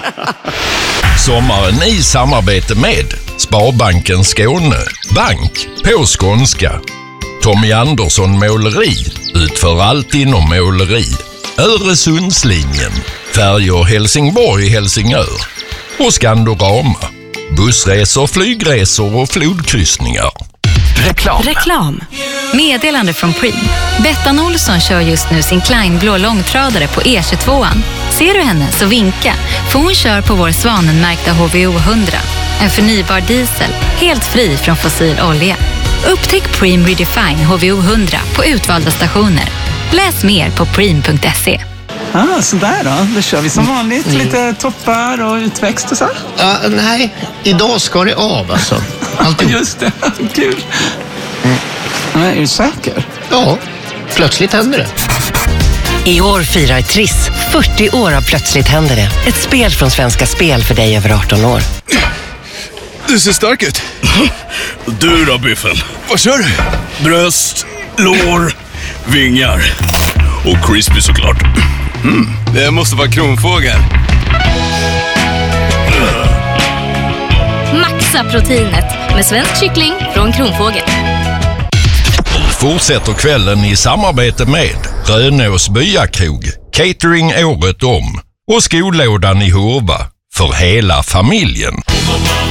Sommaren i samarbete med Sparbanken Skåne, bank på skånska. Tommy Andersson Måleri utför allt inom måleri. Öresundslinjen, färjor Helsingborg-Helsingör och Skandorama. Bussresor, flygresor och flodkryssningar. Reklam. Meddelande från Preem. Bettan Olsson kör just nu sin Kleinblå långtradare på E22an. Ser du henne så vinka, för hon kör på vår svanenmärkta HVO 100. En förnybar diesel, helt fri från fossil olja. Upptäck Preem Redefine HVO 100 på utvalda stationer. Läs mer på preem.se. Sådär då. Då kör vi som vanligt. Lite toppar och utväxt och så. Nej, idag ska det av alltså. Just det, kul. Är du säker? Ja, plötsligt händer det. I år firar Triss 40 år av Plötsligt händer det. Ett spel från Svenska Spel för dig över 18 år. Du ser stark ut. Du då, Biffen? Vad kör du? Bröst, lår, vingar. Och crispy såklart. Det måste vara kronfågel. Maxa proteinet med svensk kyckling från Kronfågel. Fortsätter kvällen i samarbete med Rönås Byakrog, catering året om och skolådan i Hurva för hela familjen.